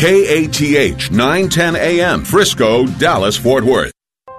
KATH 910 AM, Frisco, Dallas, Fort Worth.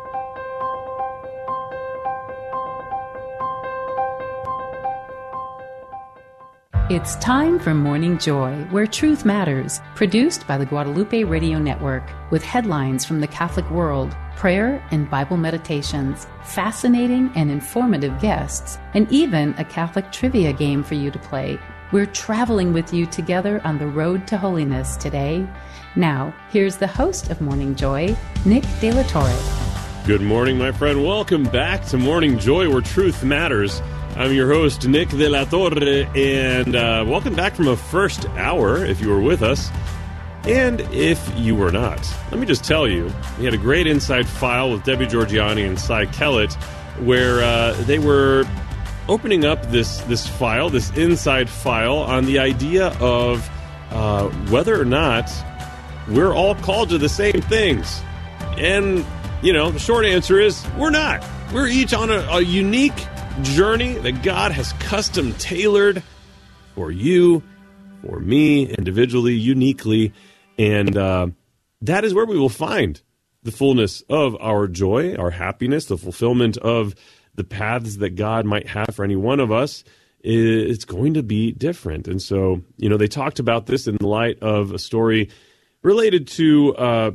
It's time for Morning Joy, where truth matters, produced by the Guadalupe Radio Network, with headlines from the Catholic world, prayer and Bible meditations, fascinating and informative guests, and even a Catholic trivia game for you to play. We're traveling with you together on the road to holiness today. Now, here's the host of Morning Joy, Nick De La Torre. Good morning, my friend. Welcome back to Morning Joy, where truth matters. I'm your host, Nick De La Torre, and welcome back from a first hour, if you were with us. And if you were not, let me just tell you, we had a great inside file with Debbie Georgiani and Cy Kellett, where they were opening up this file, this inside file, on the idea of whether or not we're all called to the same things. And, you know, the short answer is we're not. We're each on a unique journey that God has custom tailored for you, for me, individually, uniquely, and that is where we will find the fullness of our joy, our happiness, the fulfillment of the paths that God might have for any one of us. It's going to be different. And so, you know, they talked about this in light of a story related to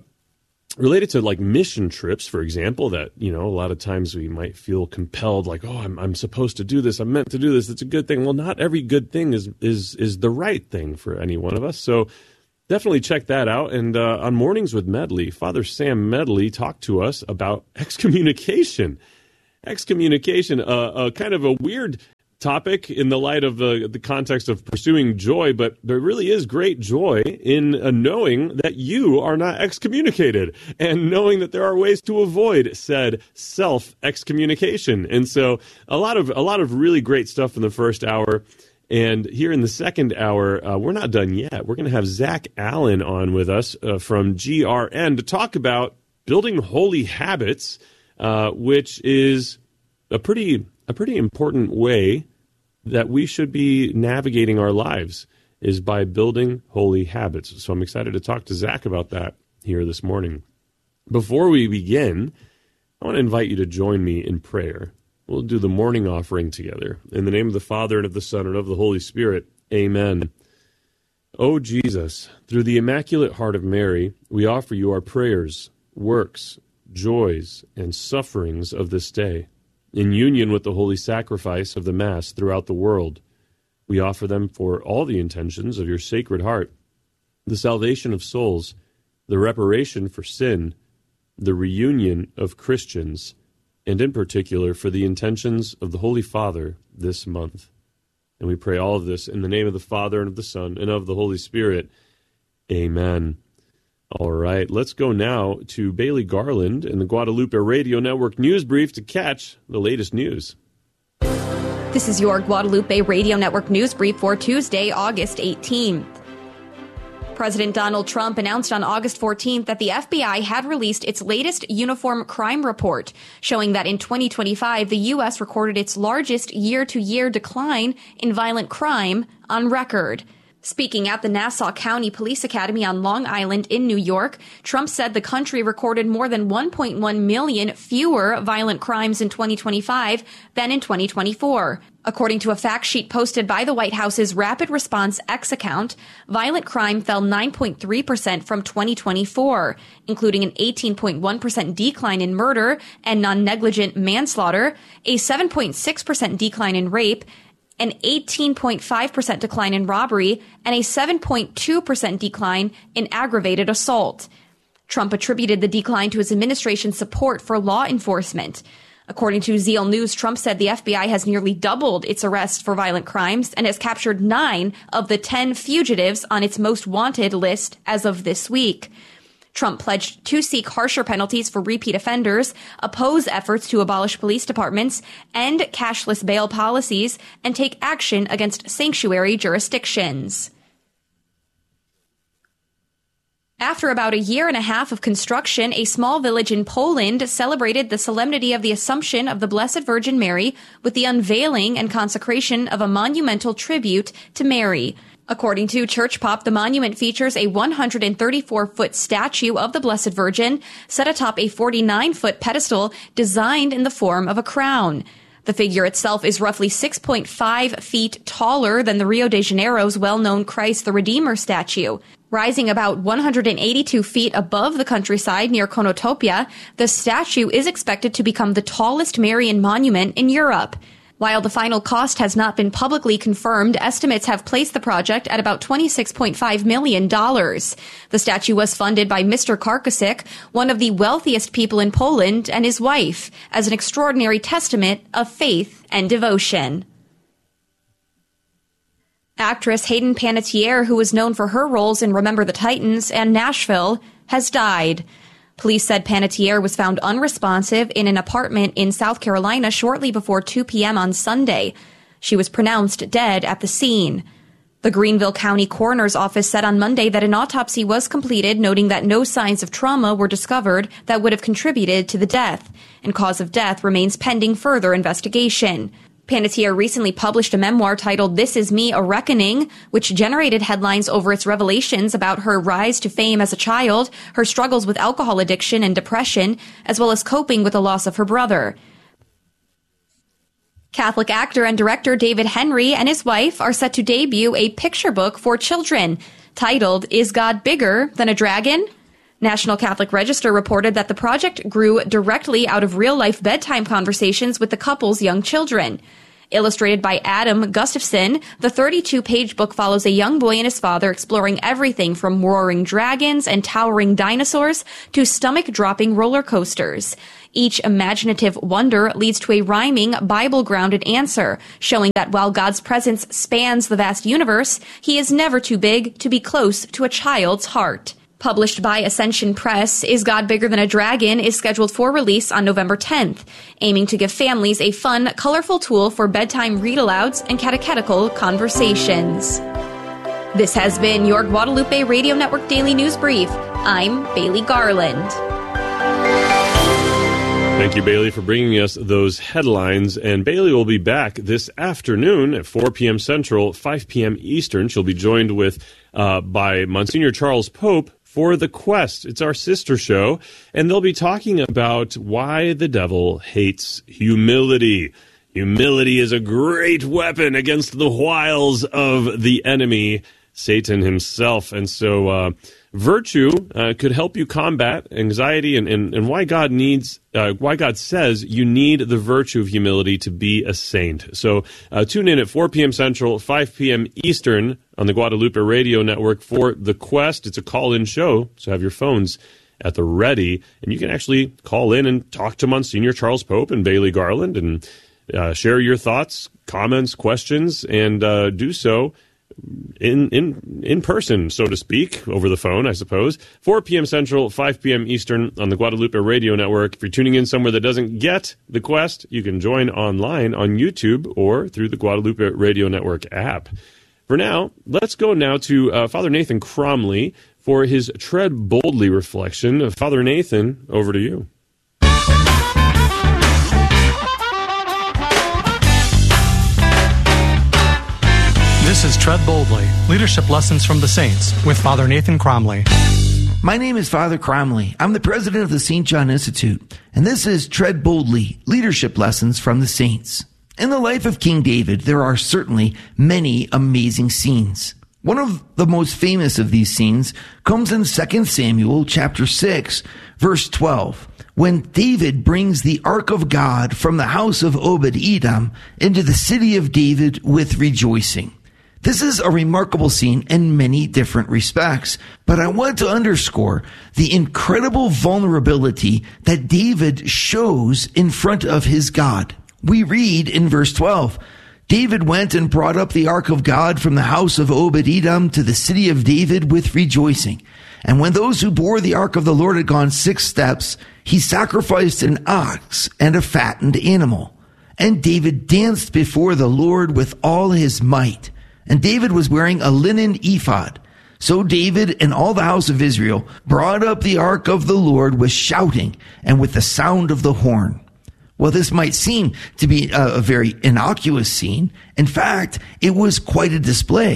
like mission trips, for example, that, you know, a lot of times we might feel compelled, like, oh, I'm supposed to do this. I'm meant to do this. It's a good thing. Well, not every good thing is the right thing for any one of us. So definitely check that out. And on Mornings with Medley, Father Sam Medley talked to us about excommunication. Excommunication, kind of a weird topic in the light of the context of pursuing joy, but there really is great joy in knowing that you are not excommunicated and knowing that there are ways to avoid said self-excommunication. And so a lot of really great stuff in the first hour. And here in the second hour, we're not done yet. We're going to have Zach Allen on with us from GRN to talk about building holy habits, which is a pretty important way that we should be navigating our lives, is by building holy habits. So I'm excited to talk to Zach about that here this morning. Before we begin, I want to invite you to join me in prayer. We'll do the morning offering together. In the name of the Father, and of the Son, and of the Holy Spirit. Amen. O Jesus, through the Immaculate Heart of Mary, we offer you our prayers, works, joys, and sufferings of this day. In union with the holy sacrifice of the Mass throughout the world, we offer them for all the intentions of your Sacred Heart, the salvation of souls, the reparation for sin, the reunion of Christians, and in particular for the intentions of the Holy Father this month. And we pray all of this in the name of the Father, and of the Son, and of the Holy Spirit. Amen. All right, let's go now to Bailey Garland and the Guadalupe Radio Network News Brief to catch the latest news. This is your Guadalupe Radio Network News Brief for Tuesday, August 18th. President Donald Trump announced on August 14th that the FBI had released its latest uniform crime report, showing that in 2025, the U.S. recorded its largest year-to-year decline in violent crime on record. Speaking at the Nassau County Police Academy on Long Island in New York, Trump said the country recorded more than 1.1 million fewer violent crimes in 2025 than in 2024. According to a fact sheet posted by the White House's Rapid Response X account, violent crime fell 9.3% from 2024, including an 18.1% decline in murder and non-negligent manslaughter, a 7.6% decline in rape, an 18.5% decline in robbery, and a 7.2% decline in aggravated assault. Trump attributed the decline to his administration's support for law enforcement. According to Zeal News, Trump said the FBI has nearly doubled its arrests for violent crimes and has captured 9 of the 10 fugitives on its most wanted list as of this week. Trump pledged to seek harsher penalties for repeat offenders, oppose efforts to abolish police departments, end cashless bail policies, and take action against sanctuary jurisdictions. After about a year and a half of construction, a small village in Poland celebrated the solemnity of the Assumption of the Blessed Virgin Mary with the unveiling and consecration of a monumental tribute to Mary. According to Church Pop, the monument features a 134-foot statue of the Blessed Virgin set atop a 49-foot pedestal designed in the form of a crown. The figure itself is roughly 6.5 feet taller than the Rio de Janeiro's well-known Christ the Redeemer statue. Rising about 182 feet above the countryside near Konotopia, the statue is expected to become the tallest Marian monument in Europe. While the final cost has not been publicly confirmed, estimates have placed the project at about $26.5 million. The statue was funded by Mr. Karkasik, one of the wealthiest people in Poland, and his wife, as an extraordinary testament of faith and devotion. Actress Hayden Panettiere, who was known for her roles in Remember the Titans and Nashville, has died. Police said Panettiere was found unresponsive in an apartment in South Carolina shortly before 2 p.m. on Sunday. She was pronounced dead at the scene. The Greenville County Coroner's Office said on Monday that an autopsy was completed, noting that no signs of trauma were discovered that would have contributed to the death, and cause of death remains pending further investigation. Panettiere recently published a memoir titled This Is Me, A Reckoning, which generated headlines over its revelations about her rise to fame as a child, her struggles with alcohol addiction and depression, as well as coping with the loss of her brother. Catholic actor and director David Henry and his wife are set to debut a picture book for children titled Is God Bigger Than a Dragon? National Catholic Register reported that the project grew directly out of real-life bedtime conversations with the couple's young children. Illustrated by Adam Gustafson, the 32-page book follows a young boy and his father exploring everything from roaring dragons and towering dinosaurs to stomach-dropping roller coasters. Each imaginative wonder leads to a rhyming, Bible-grounded answer, showing that while God's presence spans the vast universe, he is never too big to be close to a child's heart. Published by Ascension Press, Is God Bigger Than a Dragon is scheduled for release on November 10th, aiming to give families a fun, colorful tool for bedtime read-alouds and catechetical conversations. This has been your Guadalupe Radio Network Daily News Brief. I'm Bailey Garland. Thank you, Bailey, for bringing us those headlines. And Bailey will be back this afternoon at 4 p.m. Central, 5 p.m. Eastern. She'll be joined with by Monsignor Charles Pope for The Quest. It's our sister show, and they'll be talking about why the devil hates humility. Humility is a great weapon against the wiles of the enemy, Satan himself. And so virtue could help you combat anxiety and why God says you need the virtue of humility to be a saint. So tune in at 4 p.m. Central, 5 p.m. Eastern on the Guadalupe Radio Network for The Quest. It's a call-in show, so have your phones at the ready, and you can actually call in and talk to Monsignor Charles Pope and Bailey Garland and share your thoughts, comments, questions, and do so in person, so to speak, over the phone, I suppose. 4 p.m. Central, 5 p.m. Eastern on the Guadalupe Radio Network. If you're tuning in somewhere that doesn't get The Quest, you can join online on YouTube or through the Guadalupe Radio Network app. For now, let's go now to Father Nathan Cromly for his Tread Boldly reflection. Father Nathan, over to you. This is Tread Boldly, Leadership Lessons from the Saints, with Father Nathan Cromly. My name is Father Cromly. I'm the president of the St. John Institute, and this is Tread Boldly, Leadership Lessons from the Saints. In the life of King David, there are certainly many amazing scenes. One of the most famous of these scenes comes in 2 Samuel chapter 6, verse 12, when David brings the Ark of God from the house of Obed-Edom into the city of David with rejoicing. This is a remarkable scene in many different respects, but I want to underscore the incredible vulnerability that David shows in front of his God. We read in verse 12, David went and brought up the ark of God from the house of Obed-Edom to the city of David with rejoicing. And when those who bore the ark of the Lord had gone 6 steps, he sacrificed an ox and a fattened animal. And David danced before the Lord with all his might. And David was wearing a linen ephod. So David and all the house of Israel brought up the ark of the Lord with shouting and with the sound of the horn. Well, this might seem to be a very innocuous scene. In fact, it was quite a display.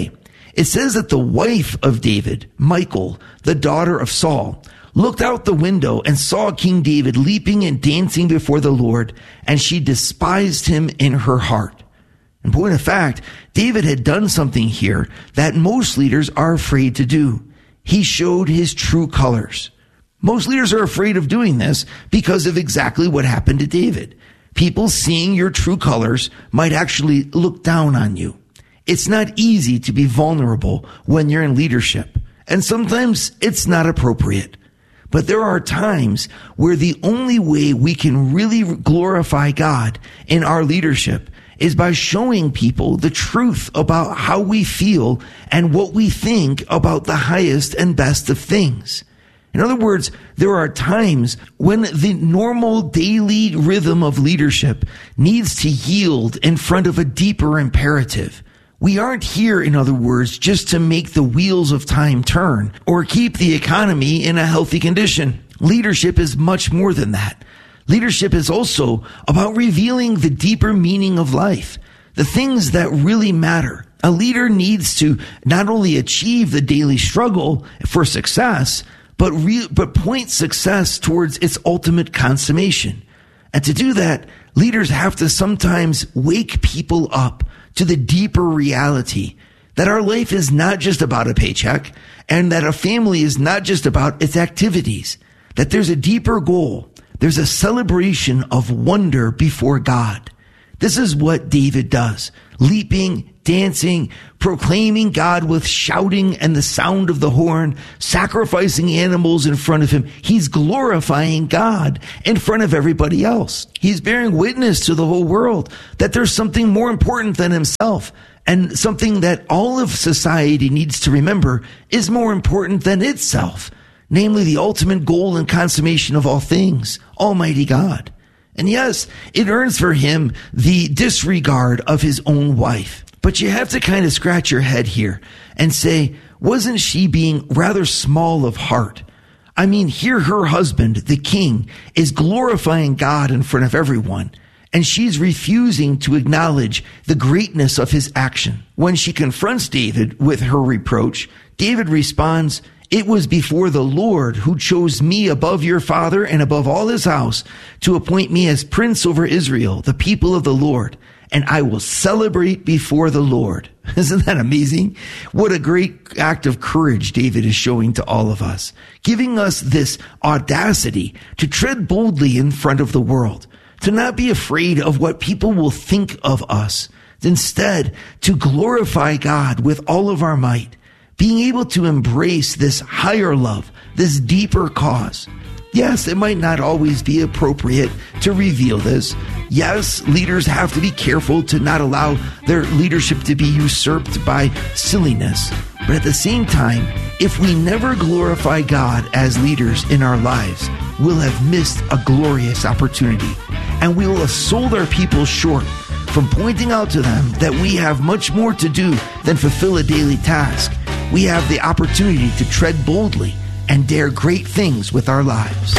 It says that the wife of David, Michal, the daughter of Saul, looked out the window and saw King David leaping and dancing before the Lord, and she despised him in her heart. In point of fact, David had done something here that most leaders are afraid to do. He showed his true colors. Most leaders are afraid of doing this because of exactly what happened to David. People seeing your true colors might actually look down on you. It's not easy to be vulnerable when you're in leadership, and sometimes it's not appropriate. But there are times where the only way we can really glorify God in our leadership is by showing people the truth about how we feel and what we think about the highest and best of things. In other words, there are times when the normal daily rhythm of leadership needs to yield in front of a deeper imperative. We aren't here, in other words, just to make the wheels of time turn or keep the economy in a healthy condition. Leadership is much more than that. Leadership is also about revealing the deeper meaning of life, the things that really matter. A leader needs to not only achieve the daily struggle for success, but point success towards its ultimate consummation. And to do that, leaders have to sometimes wake people up to the deeper reality that our life is not just about a paycheck and that a family is not just about its activities, that there's a deeper goal. There's a celebration of wonder before God. This is what David does, leaping, dancing, proclaiming God with shouting and the sound of the horn, sacrificing animals in front of him. He's glorifying God in front of everybody else. He's bearing witness to the whole world that there's something more important than himself, and something that all of society needs to remember is more important than itself, namely the ultimate goal and consummation of all things, Almighty God. And yes, it earns for him the disregard of his own wife. But you have to kind of scratch your head here and say, wasn't she being rather small of heart? I mean, here her husband, the king, is glorifying God in front of everyone, and she's refusing to acknowledge the greatness of his action. When she confronts David with her reproach, David responds, "It was before the Lord who chose me above your father and above all his house to appoint me as prince over Israel, the people of the Lord, and I will celebrate before the Lord." Isn't that amazing? What a great act of courage David is showing to all of us, giving us this audacity to tread boldly in front of the world, to not be afraid of what people will think of us, instead to glorify God with all of our might, being able to embrace this higher love, this deeper cause. Yes, it might not always be appropriate to reveal this. Yes, leaders have to be careful to not allow their leadership to be usurped by silliness. But at the same time, if we never glorify God as leaders in our lives, we'll have missed a glorious opportunity. And we will have sold our people short from pointing out to them that we have much more to do than fulfill a daily task. We have the opportunity to tread boldly and dare great things with our lives.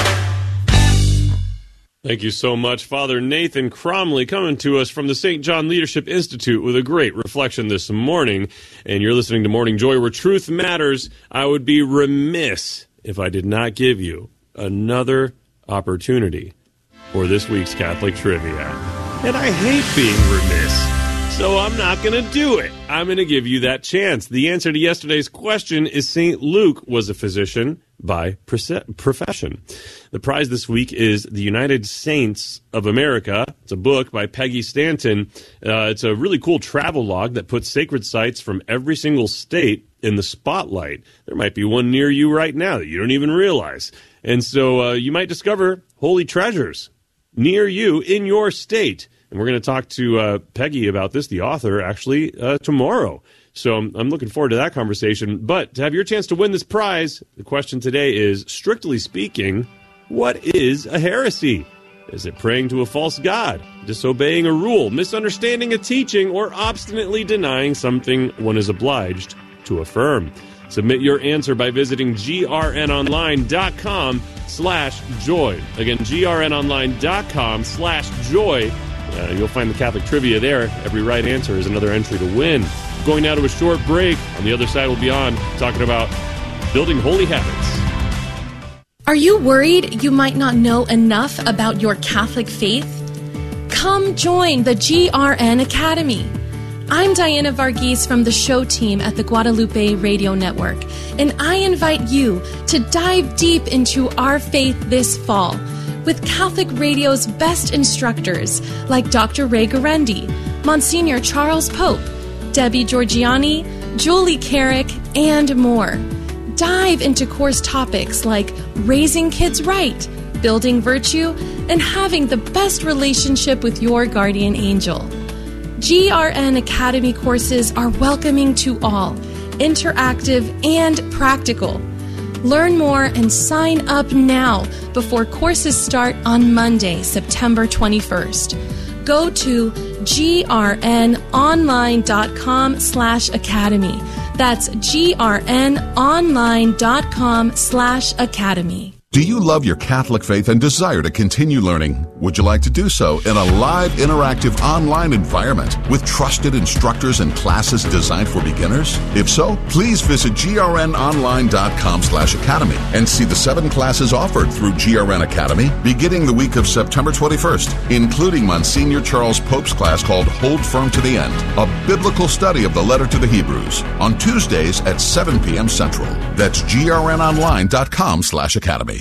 Thank you so much, Father Nathan Cromly, coming to us from the St. John Leadership Institute with a great reflection this morning. And you're listening to Morning Joy, where truth matters. I would be remiss if I did not give you another opportunity for this week's Catholic Trivia. And I hate being remiss, so I'm not going to do it. I'm going to give you that chance. The answer to yesterday's question is St. Luke was a physician by profession. The prize this week is The United Saints of America. It's a book by Peggy Stanton. It's a really cool travel log that puts sacred sites from every single state in the spotlight. There might be one near you right now that you don't even realize. And so you might discover holy treasures near you in your state. And we're going to talk to Peggy about this, the author, actually tomorrow. So I'm looking forward to that conversation. But to have your chance to win this prize, the question today is, strictly speaking, what is a heresy? Is it praying to a false god, disobeying a rule, misunderstanding a teaching, or obstinately denying something one is obliged to affirm? Submit your answer by visiting grnonline.com/joy. Again, grnonline.com/joy. You'll find the Catholic Trivia there. Every right answer is another entry to win. Going now to a short break. On the other side, we'll be on talking about building holy habits. Are you worried you might not know enough about your Catholic faith? Come join the GRN Academy. I'm Diana Varghese from the show team at the Guadalupe Radio Network, and I invite you to dive deep into our faith this fall with Catholic Radio's best instructors like Dr. Ray Guarendi, Monsignor Charles Pope, Debbie Georgiani, Julie Carrick, and more. Dive into course topics like raising kids right, building virtue, and having the best relationship with your guardian angel. GRN Academy courses are welcoming to all, interactive and practical. Learn more and sign up now before courses start on Monday, September 21st. Go to grnonline.com/academy. That's grnonline.com/academy. Do you love your Catholic faith and desire to continue learning? Would you like to do so in a live, interactive online environment with trusted instructors and classes designed for beginners? If so, please visit grnonline.com/academy and see the 7 classes offered through GRN Academy beginning the week of September 21st, including Monsignor Charles Pope's class called Hold Firm to the End, a biblical study of the letter to the Hebrews, on Tuesdays at 7 p.m. Central. That's grnonline.com/academy.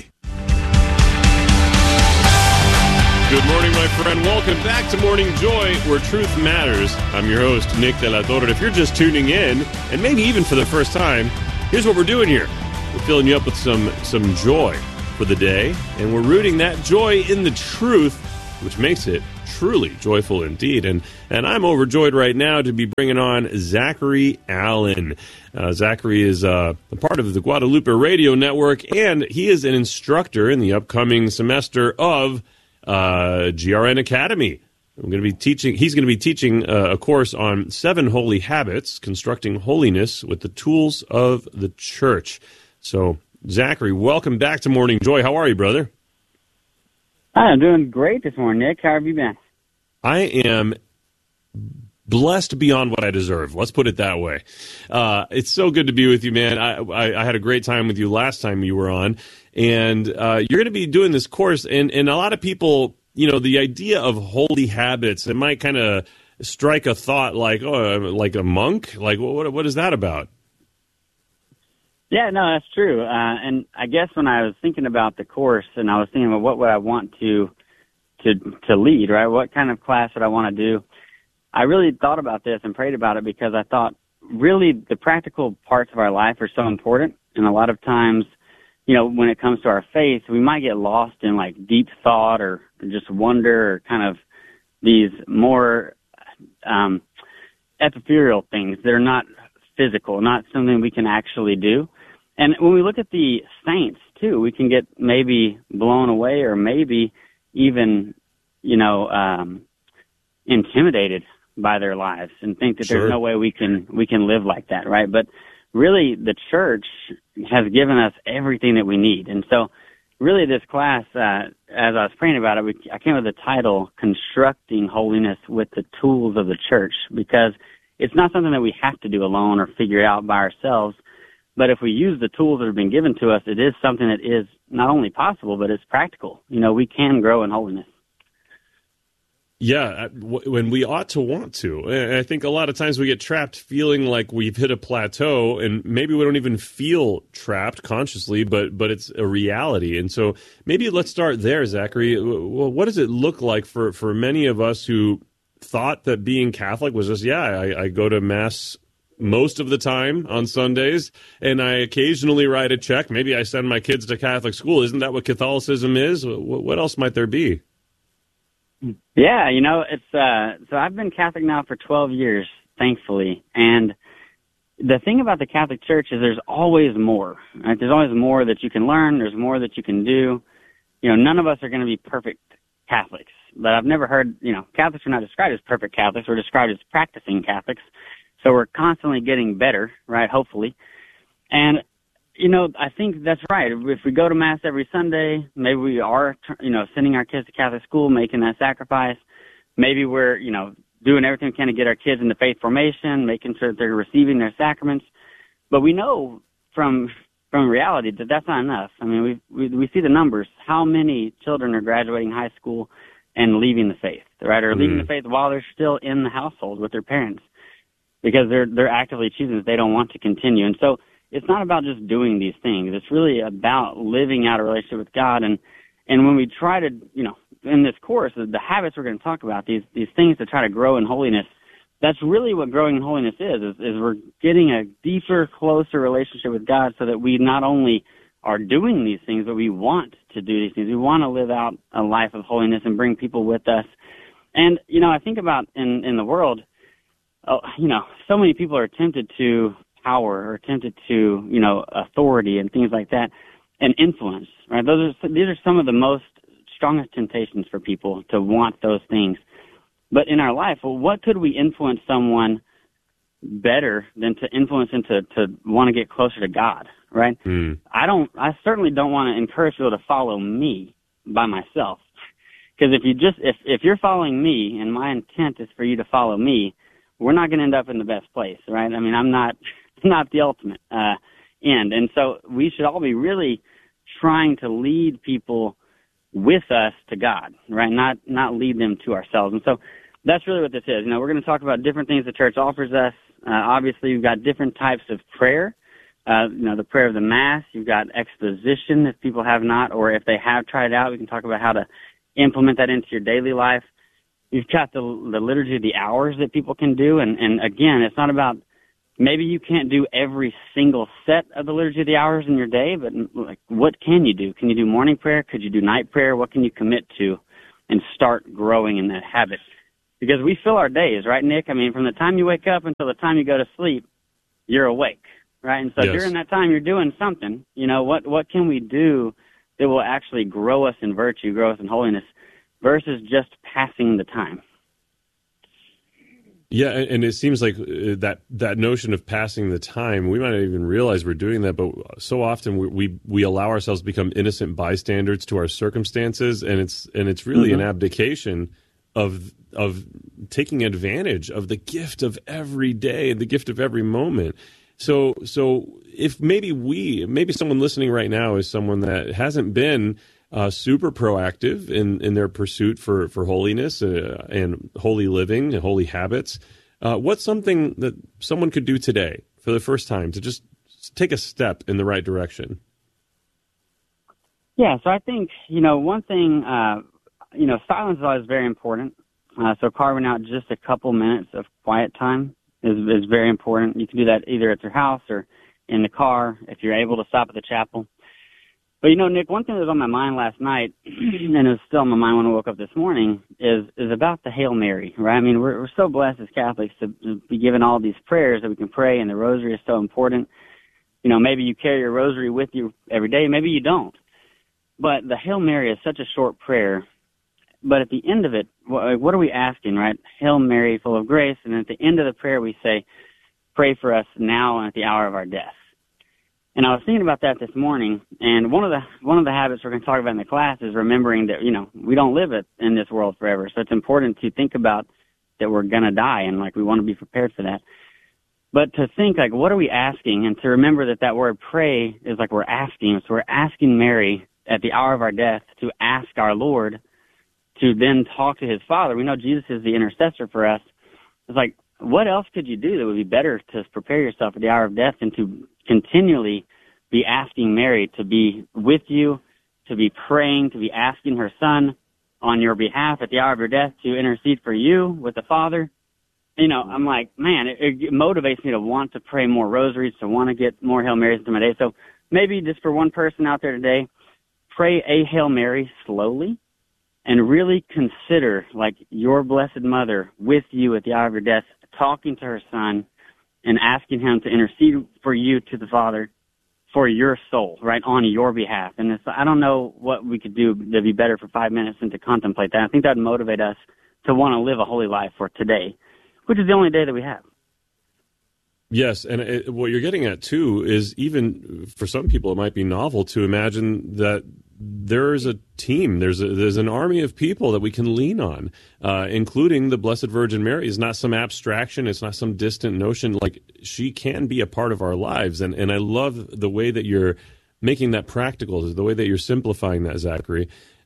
Good morning, my friend. Welcome back to Morning Joy, where truth matters. I'm your host, Nick De La Torre. If you're just tuning in, and maybe even for the first time, here's what we're doing here. We're filling you up with some joy for the day, and we're rooting that joy in the truth, which makes it truly joyful indeed. And I'm overjoyed right now to be bringing on Zachary Allen. Zachary is a part of the Guadalupe Radio Network, and he is an instructor in the upcoming semester of GRN Academy. He's going to be teaching a course on 7 holy habits, constructing holiness with the tools of the church. So, Zachary, welcome back to Morning Joy. How are you, brother? Hi, I'm doing great this morning, Nick. How have you been? I am blessed beyond what I deserve. Let's put it that way. It's so good to be with you, man. I had a great time with you last time you were on. And you're going to be doing this course, and a lot of people, the idea of holy habits, it might kind of strike a thought like, oh, like a monk? Like, what is that about? Yeah, no, that's true. And I guess when I was thinking about the course, and I was thinking about what would I want to lead, right? What kind of class would I want to do? I really thought about this and prayed about it because I thought really the practical parts of our life are so important, and a lot of times, when it comes to our faith, we might get lost in like deep thought or just wonder or kind of these more epiphorial things. They're not physical, not something we can actually do. And when we look at the saints too, we can get maybe blown away or maybe even, intimidated by their lives and think that there's no way we can live like that, right? But really, the church has given us everything that we need. And so really this class, as I was praying about it, I came with the title, Constructing Holiness with the Tools of the Church, because it's not something that we have to do alone or figure out by ourselves. But if we use the tools that have been given to us, it is something that is not only possible, but it's practical. We can grow in holiness. Yeah, when we ought to want to. And I think a lot of times we get trapped feeling like we've hit a plateau, and maybe we don't even feel trapped consciously, but it's a reality. And so maybe let's start there, Zachary. Well, what does it look like for many of us who thought that being Catholic was just, I go to Mass most of the time on Sundays, and I occasionally write a check. Maybe I send my kids to Catholic school. Isn't that what Catholicism is? What else might there be? Yeah, it's so I've been Catholic now for 12 years, thankfully. And the thing about the Catholic Church is there's always more. Right? There's always more that you can learn. There's more that you can do. None of us are going to be perfect Catholics. But I've never heard, Catholics are not described as perfect Catholics. We're described as practicing Catholics. So we're constantly getting better, right, hopefully. And I think that's right. If we go to Mass every Sunday, maybe we are, sending our kids to Catholic school, making that sacrifice. Maybe we're, doing everything we can to get our kids into faith formation, making sure that they're receiving their sacraments. But we know from reality that that's not enough. I mean, we see the numbers. How many children are graduating high school and leaving the faith, right? Or leaving the faith while they're still in the household with their parents because they're actively choosing that they don't want to continue. And so it's not about just doing these things. It's really about living out a relationship with God. And when we try to, in this course, the habits we're going to talk about, these things to try to grow in holiness, that's really what growing in holiness is we're getting a deeper, closer relationship with God so that we not only are doing these things, but we want to do these things. We want to live out a life of holiness and bring people with us. And, I think about in the world, so many people are tempted to power or tempted to, authority and things like that and influence, right? These are some of the most strongest temptations for people to want those things. But in our life, what could we influence someone better than to influence them to want to get closer to God, right? I certainly don't want to encourage people to follow me by myself. Because if you're following me and my intent is for you to follow me, we're not going to end up in the best place, right? I mean, I'm not the ultimate end. And so we should all be really trying to lead people with us to God, right? Not lead them to ourselves. And so that's really what this is. We're going to talk about different things the church offers us. Obviously, we've got different types of prayer. The prayer of the Mass. You've got exposition if people have not, or if they have tried it out, we can talk about how to implement that into your daily life. You've got the liturgy of the hours that people can do. And again, it's not about maybe you can't do every single set of the liturgy of the hours in your day, but like, what can you do? Can you do morning prayer? Could you do night prayer? What can you commit to and start growing in that habit? Because we fill our days, right, Nick? I mean, from the time you wake up until the time you go to sleep, you're awake, right? And so during that time, you're doing something. What can we do that will actually grow us in virtue, grow us in holiness, versus just passing the time? Yeah, and it seems like that notion of passing the time, we might not even realize we're doing that, but so often we allow ourselves to become innocent bystanders to our circumstances, and it's really an abdication of taking advantage of the gift of every day, the gift of every moment. So if maybe someone listening right now is someone that hasn't been super proactive in their pursuit for holiness and holy living and holy habits, what's something that someone could do today for the first time to just take a step in the right direction? Yeah, so I think, one thing, silence is always very important. So carving out just a couple minutes of quiet time is very important. You can do that either at your house or in the car if you're able to stop at the chapel. But, Nick, one thing that was on my mind last night, and it was still on my mind when I woke up this morning, is about the Hail Mary, right? I mean, we're so blessed as Catholics to be given all these prayers that we can pray, and the rosary is so important. Maybe you carry your rosary with you every day, maybe you don't. But the Hail Mary is such a short prayer. But at the end of it, what are we asking, right? Hail Mary, full of grace. And at the end of the prayer, we say, pray for us now and at the hour of our death. And I was thinking about that this morning, and one of the habits we're going to talk about in the class is remembering that, we don't live in this world forever. So it's important to think about that we're going to die, and, we want to be prepared for that. But to think, what are we asking? And to remember that word pray is we're asking. So we're asking Mary at the hour of our death to ask our Lord to then talk to his Father. We know Jesus is the intercessor for us. It's what else could you do that would be better to prepare yourself at the hour of death than to continually be asking Mary to be with you, to be praying, to be asking her Son on your behalf at the hour of your death to intercede for you with the Father? I'm man, it motivates me to want to pray more rosaries, to want to get more Hail Marys into my day. So maybe just for one person out there today, pray a Hail Mary slowly and really consider, your Blessed Mother with you at the hour of your death, talking to her Son and asking him to intercede for you to the Father for your soul, right, on your behalf. And I don't know what we could do to be better for 5 minutes and to contemplate that. I think that would motivate us to want to live a holy life for today, which is the only day that we have. Yes, and what you're getting at, too, is even for some people it might be novel to imagine that there is a team, there's an army of people that we can lean on, including the Blessed Virgin Mary. It's not some abstraction, it's not some distant notion. Like, she can be a part of our lives, and I love the way that you're making that practical, the way that you're simplifying that, Zachary.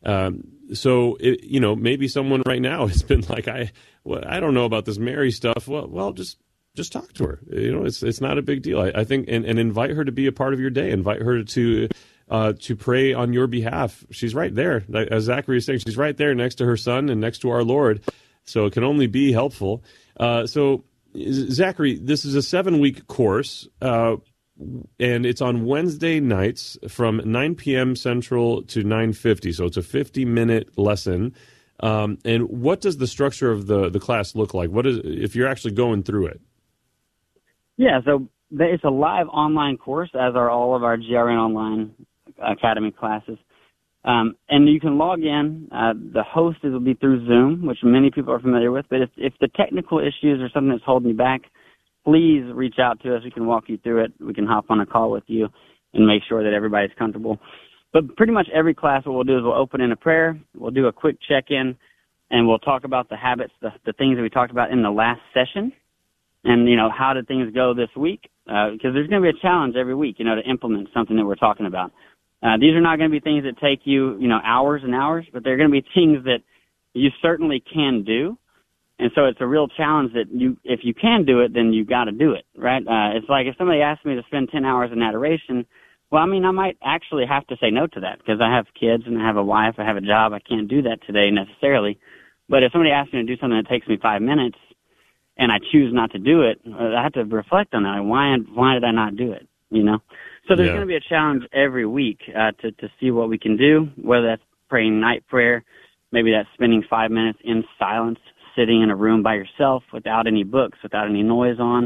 So, maybe someone right now has been like, I don't know about this Mary stuff. Well, just talk to her. It's not a big deal. I think, and invite her to be a part of your day. Invite her to pray on your behalf. She's right there. As Zachary is saying, she's right there next to her son and next to our Lord. So it can only be helpful. So, Zachary, this is a 7-week course, and it's on Wednesday nights from 9 p.m. Central to 9:50. So it's a 50-minute lesson. And what does the structure of the class look like? What is, if you're actually going through it? Yeah, so it's a live online course, as are all of our GRN Online Academy classes. And you can log in. The host will be through Zoom, which many people are familiar with. But if the technical issues or something that's holding you back, please reach out to us. We can walk you through it. We can hop on a call with you and make sure that everybody's comfortable. But pretty much every class, what we'll do is we'll open in a prayer. We'll do a quick check-in, and we'll talk about the habits, the things that we talked about in the last session. And, how did things go this week? Because there's going to be a challenge every week, to implement something that we're talking about. These are not going to be things that take you, hours and hours, but they're going to be things that you certainly can do. And so it's a real challenge that if you can do it, then you got to do it, right? It's like if somebody asked me to spend 10 hours in adoration, well, I might actually have to say no to that because I have kids and I have a wife, I have a job. I can't do that today necessarily. But if somebody asks me to do something that takes me 5 minutes, and I choose not to do it, I have to reflect on that. Why did I not do it? So there's going to be a challenge every week to see what we can do, whether that's praying night prayer, maybe that's spending 5 minutes in silence, sitting in a room by yourself without any books, without any noise on,